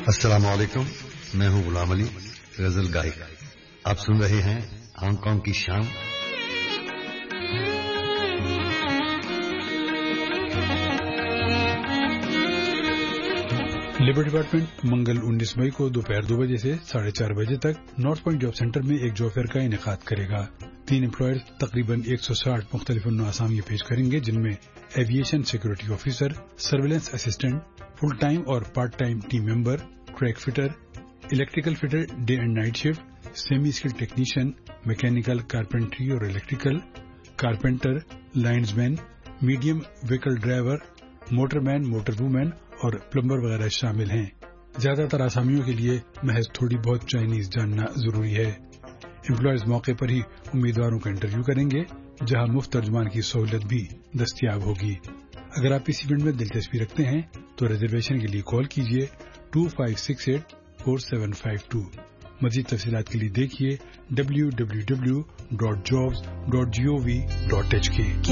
السلام علیکم، میں ہوں غلام علی، غزل گائک۔ آپ سن رہے ہیں ہانگ کانگ کی شام۔ لیبر ڈپارٹمنٹ منگل 19 مئی کو دوپہر 2 بجے سے 4:30 بجے تک نارتھ پوائنٹ جاب سینٹر میں ایک جاب فیئر کا انعقاد کرے گا۔ 3 امپلائرز تقریباً 160 مختلف اسامیاں پیش کریں گے، جن میں aviation security officer, surveillance assistant, full time اور part time team member, track فٹر، electrical فٹر day and night shift, semi skill technician, mechanical, carpentry اور الیکٹریکل، کارپینٹر، لائنز مین، میڈیم وہیکل ڈرائیور، موٹر مین، موٹر وومین اور plumber وغیرہ شامل ہیں۔ زیادہ تر آسامیوں کے لیے محض تھوڑی بہت چائنیز جاننا ضروری ہے۔ امپلائرز موقع پر ہی امیدواروں کا انٹرویو کریں گے، جہاں مفت ترجمان کی سہولت بھی دستیاب ہوگی۔ اگر آپ اس ایونٹ میں دلچسپی رکھتے ہیں تو ریزرویشن کے لیے کال کیجیے 25684752۔ مزید تفصیلات کے لیے دیکھیے www.jobs.gov.hk۔